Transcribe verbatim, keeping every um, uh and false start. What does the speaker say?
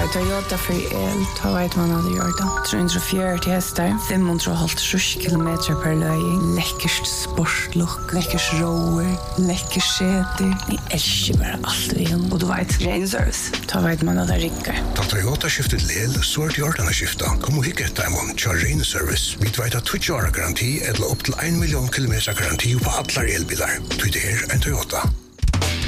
Toyota för el, ta vet man hade gjort det. trehundrafjøruti hästar, femhundrahalvtrýss kilometer per löj. Läckert sportlook, läckert rower, läckert säte. Ni älskar bara allt vi har. Och du vet, ren service. Ta vet man hade rinkar. Ta Toyota skiftet lel, så är det gjort skifta. Kom och hicka ett diamond, kör ren service. Vi vet att Twitch har garanti eller upp till en miljon kilometer garanti på alla elbilar. Det är en Toyota.